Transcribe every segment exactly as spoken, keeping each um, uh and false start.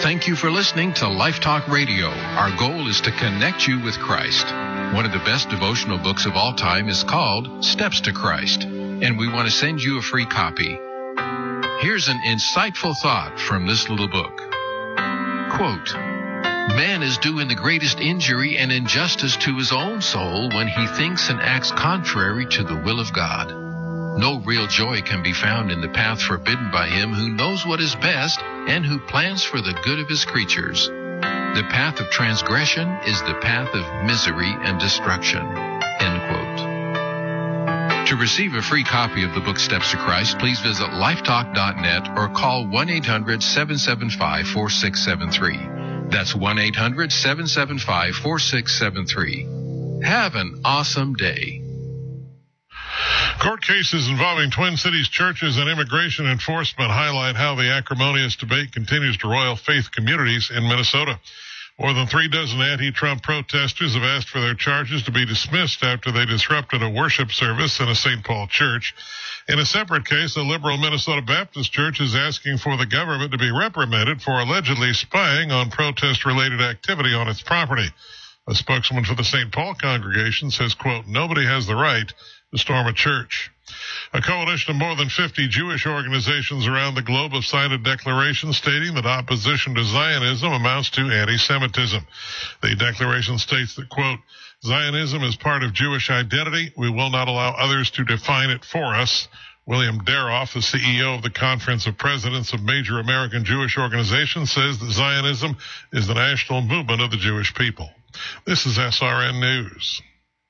Thank you for listening to Life Talk Radio. Our goal is to connect you with Christ. One of the best devotional books of all time is called Steps to Christ, and we want to send you a free copy. Here's an insightful thought from this little book. Quote, "Man is doing the greatest injury and injustice to his own soul when he thinks and acts contrary to the will of God. No real joy can be found in the path forbidden by him who knows what is best and who plans for the good of his creatures. The path of transgression is the path of misery and destruction." End quote. To receive a free copy of the book Steps to Christ, please visit lifetalk dot net or call one eight hundred seven seven five four six seven three. That's one eight hundred seven seven five four six seven three. Have an awesome day. Court cases involving Twin Cities churches and immigration enforcement highlight how the acrimonious debate continues to roil faith communities in Minnesota. More than three dozen anti-Trump protesters have asked for their charges to be dismissed after they disrupted a worship service in a Saint Paul church. In a separate case, a liberal Minnesota Baptist church is asking for the government to be reprimanded for allegedly spying on protest-related activity on its property. A spokesman for the Saint Paul congregation says, quote, "Nobody has the right to storm a church." A coalition of more than fifty Jewish organizations around the globe have signed a declaration stating that opposition to Zionism amounts to anti-Semitism. The declaration states that, quote, "Zionism is part of Jewish identity. We will not allow others to define it for us." William Daroff, the C E O of the Conference of Presidents of Major American Jewish Organizations, says that Zionism is the national movement of the Jewish people. This is S R N News.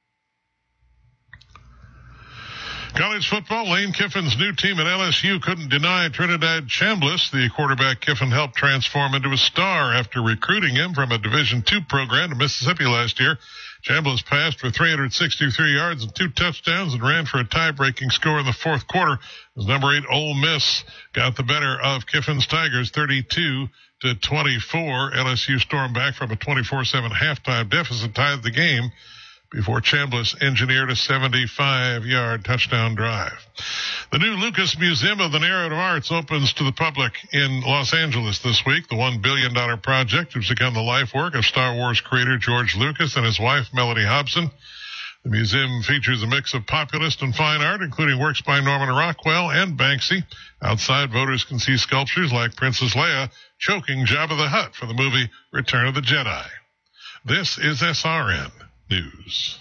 College football, Lane Kiffin's new team at L S U couldn't deny Trinidad Chambliss. The quarterback Kiffin helped transform into a star after recruiting him from a Division two program to Mississippi last year. Chambliss passed for three hundred sixty-three yards and two touchdowns and ran for a tie-breaking score in the fourth quarter. As number eight Ole Miss got the better of Kiffin's Tigers thirty-two to twenty-four. L S U stormed back from a twenty-four seven halftime deficit, tied the game before Chambliss engineered a seventy-five-yard touchdown drive. The new Lucas Museum of the Narrative Arts opens to the public in Los Angeles this week. The one billion dollars project has become the life work of Star Wars creator George Lucas and his wife, Melody Hobson. The museum features a mix of populist and fine art, including works by Norman Rockwell and Banksy. Outside, voters can see sculptures like Princess Leia choking Jabba the Hutt for the movie Return of the Jedi. This is S R N News.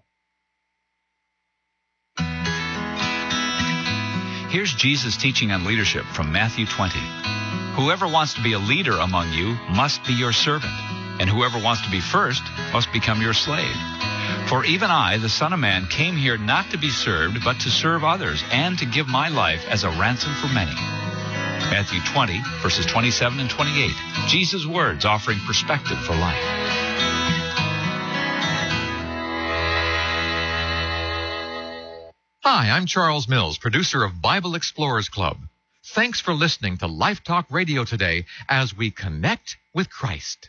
Here's Jesus' teaching on leadership from Matthew twenty. Whoever wants to be a leader among you must be your servant, and whoever wants to be first must become your slave. For even I, the Son of Man, came here not to be served, but to serve others, and to give my life as a ransom for many. Matthew twenty, verses twenty-seven and twenty-eight. Jesus' words offering perspective for life. Hi, I'm Charles Mills, producer of Bible Explorers Club. Thanks for listening to Life Talk Radio today as we connect with Christ.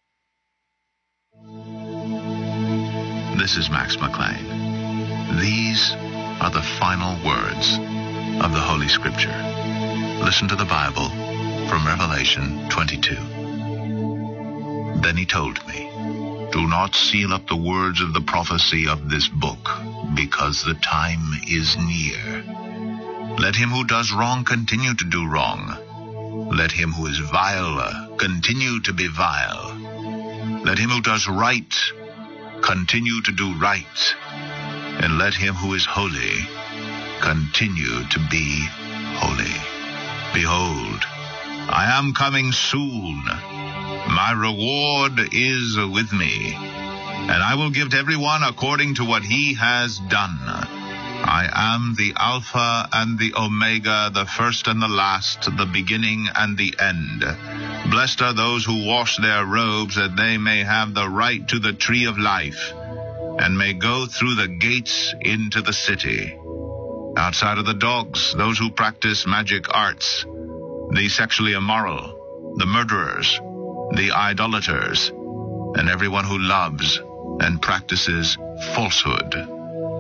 This is Max McLean. These are the final words of the Holy Scripture. Listen to the Bible from Revelation twenty-two. Then he told me, "Do not seal up the words of the prophecy of this book, because the time is near. Let him who does wrong continue to do wrong. Let him who is vile continue to be vile. Let him who does right continue to do right. And let him who is holy continue to be holy. Behold, I am coming soon. My reward is with me, and I will give to everyone according to what he has done. I am the Alpha and the Omega, the first and the last, the beginning and the end. Blessed are those who wash their robes, that they may have the right to the tree of life, and may go through the gates into the city. Outside are the dogs, those who practice magic arts, the sexually immoral, the murderers, the idolaters, and everyone who loves and practices falsehood.